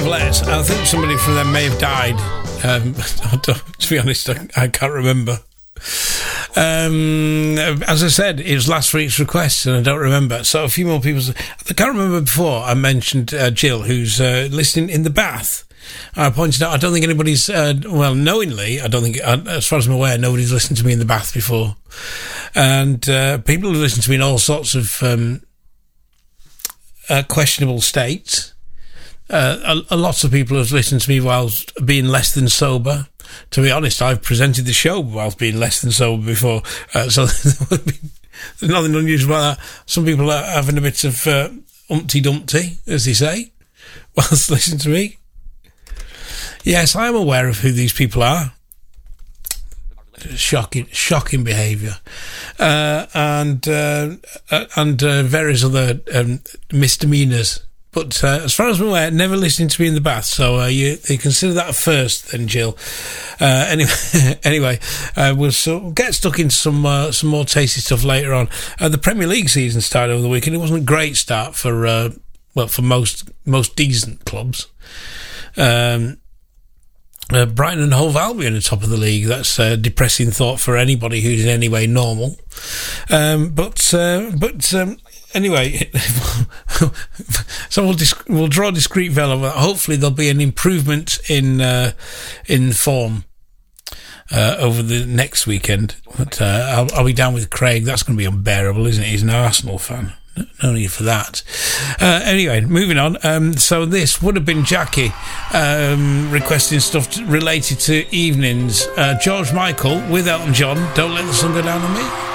Marvelettes. I think somebody from them may have died. To be honest, I can't remember. As I said, it was last week's request, and I don't remember. So a few more people. I can't remember before I mentioned Jill, who's listening in the bath. I pointed out I don't think anybody's knowingly. I don't think, as far as I'm aware, nobody's listened to me in the bath before. And people have listened to me in all sorts of questionable states. A lot of people have listened to me whilst being less than sober. To be honest, I've presented the show whilst being less than sober before, so there's nothing unusual about that. Some people are having a bit of Humpty Dumpty, as they say, whilst listening to me. Yes, I am aware of who these people are. Shocking behaviour, and various other misdemeanours. But as far as I'm aware, never listening to me in the bath. So you consider that a first, then, Jill. Anyway, we'll get stuck into some more tasty stuff later on. The Premier League season started over the weekend. It wasn't a great start for most decent clubs. Brighton and Hove Albion are top of the league. That's a depressing thought for anybody who's in any way normal. Anyway, so we'll draw a discreet veil over that. Hopefully there'll be an improvement in form over the next weekend. But I'll be down with Craig. That's going to be unbearable, isn't it? He's an Arsenal fan. No need for that. Anyway, moving on. So this would have been Jackie requesting stuff related to evenings. George Michael with Elton John, Don't Let the Sun Go Down on Me.